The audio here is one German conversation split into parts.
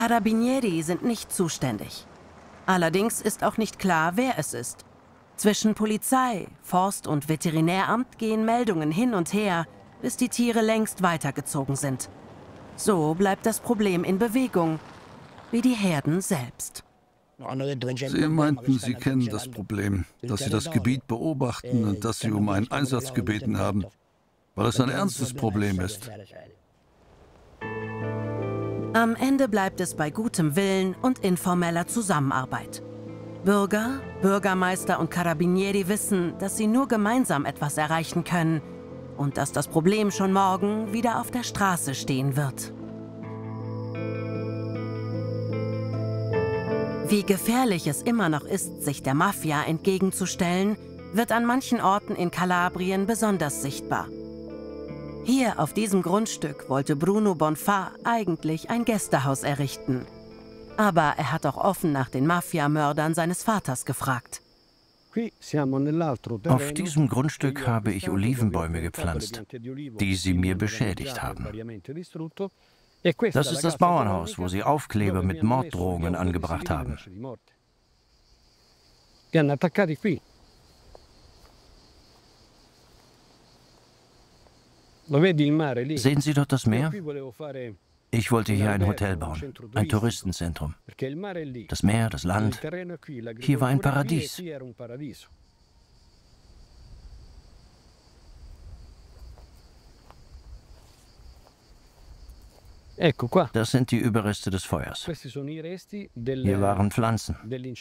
Carabinieri sind nicht zuständig. Allerdings ist auch nicht klar, wer es ist. Zwischen Polizei, Forst- und Veterinäramt gehen Meldungen hin und her, bis die Tiere längst weitergezogen sind. So bleibt das Problem in Bewegung, wie die Herden selbst. Sie meinten, Sie kennen das Problem, dass Sie das Gebiet beobachten und dass Sie um einen Einsatz gebeten haben, weil es ein ernstes Problem ist. Am Ende bleibt es bei gutem Willen und informeller Zusammenarbeit. Bürger, Bürgermeister und Carabinieri wissen, dass sie nur gemeinsam etwas erreichen können und dass das Problem schon morgen wieder auf der Straße stehen wird. Wie gefährlich es immer noch ist, sich der Mafia entgegenzustellen, wird an manchen Orten in Kalabrien besonders sichtbar. Hier auf diesem Grundstück wollte Bruno Bonfà eigentlich ein Gästehaus errichten. Aber er hat auch offen nach den Mafiamördern seines Vaters gefragt. Auf diesem Grundstück habe ich Olivenbäume gepflanzt, die sie mir beschädigt haben. Das ist das Bauernhaus, wo sie Aufkleber mit Morddrohungen angebracht haben. Sehen Sie dort das Meer? Ich wollte hier ein Hotel bauen, ein Touristenzentrum. Das Meer, das Land, hier war ein Paradies. Das sind die Überreste des Feuers. Hier waren Pflanzen.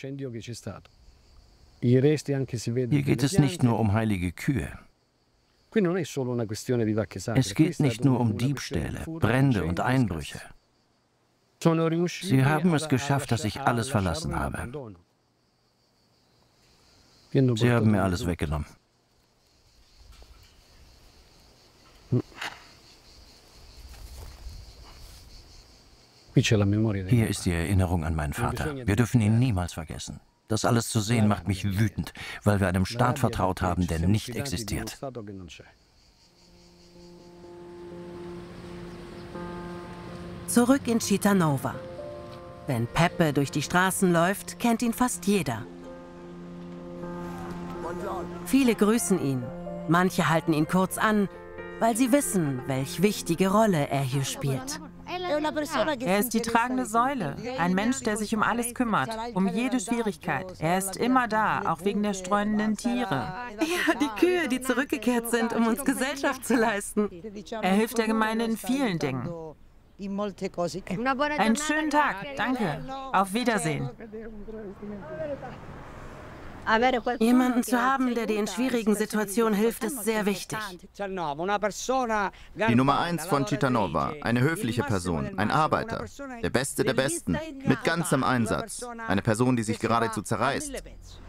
Hier geht es nicht nur um heilige Kühe. Es geht nicht nur um Diebstähle, Brände und Einbrüche. Sie haben es geschafft, dass ich alles verlassen habe. Sie haben mir alles weggenommen. Hier ist die Erinnerung an meinen Vater. Wir dürfen ihn niemals vergessen. Das alles zu sehen macht mich wütend, weil wir einem Staat vertraut haben, der nicht existiert. Zurück in Cittànova. Wenn Peppe durch die Straßen läuft, kennt ihn fast jeder. Viele grüßen ihn, manche halten ihn kurz an, weil sie wissen, welch wichtige Rolle er hier spielt. Er ist die tragende Säule, ein Mensch, der sich um alles kümmert, um jede Schwierigkeit. Er ist immer da, auch wegen der streunenden Tiere. Ja, die Kühe, die zurückgekehrt sind, um uns Gesellschaft zu leisten. Er hilft der Gemeinde in vielen Dingen. Einen schönen Tag, danke. Auf Wiedersehen. Jemanden zu haben, der dir in schwierigen Situationen hilft, ist sehr wichtig. Die Nummer 1 von Cittànova, eine höfliche Person, ein Arbeiter, der Beste der Besten, mit ganzem Einsatz, eine Person, die sich geradezu zerreißt.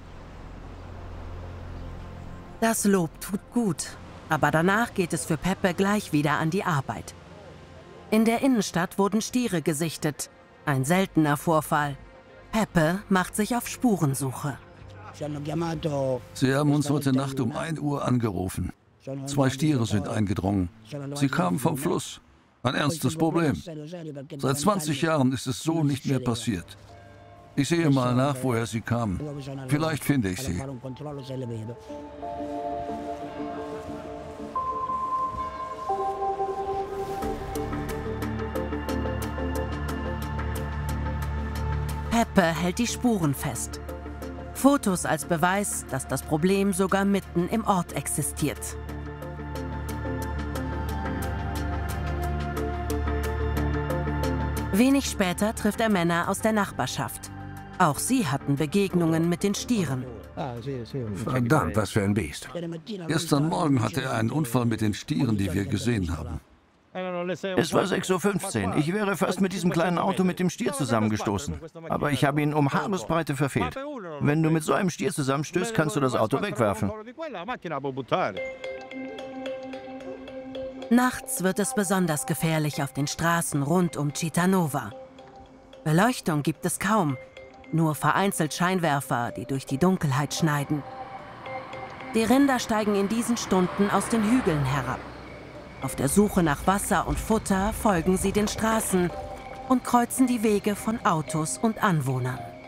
Das Lob tut gut, aber danach geht es für Peppe gleich wieder an die Arbeit. In der Innenstadt wurden Stiere gesichtet, ein seltener Vorfall. Peppe macht sich auf Spurensuche. Sie haben uns heute Nacht um 1 Uhr angerufen. 2 Stiere sind eingedrungen. Sie kamen vom Fluss. Ein ernstes Problem. Seit 20 Jahren ist es so nicht mehr passiert. Ich sehe mal nach, woher sie kamen. Vielleicht finde ich sie. Peppe hält die Spuren fest. Fotos als Beweis, dass das Problem sogar mitten im Ort existiert. Wenig später trifft er Männer aus der Nachbarschaft. Auch sie hatten Begegnungen mit den Stieren. Verdammt, was für ein Biest. Gestern Morgen hatte er einen Unfall mit den Stieren, die wir gesehen haben. Es war 6:15 Uhr. Ich wäre fast mit diesem kleinen Auto mit dem Stier zusammengestoßen. Aber ich habe ihn um Haaresbreite verfehlt. Wenn du mit so einem Stier zusammenstößt, kannst du das Auto wegwerfen. Nachts wird es besonders gefährlich auf den Straßen rund um Cittànova. Beleuchtung gibt es kaum, nur vereinzelt Scheinwerfer, die durch die Dunkelheit schneiden. Die Rinder steigen in diesen Stunden aus den Hügeln herab. Auf der Suche nach Wasser und Futter folgen sie den Straßen und kreuzen die Wege von Autos und Anwohnern.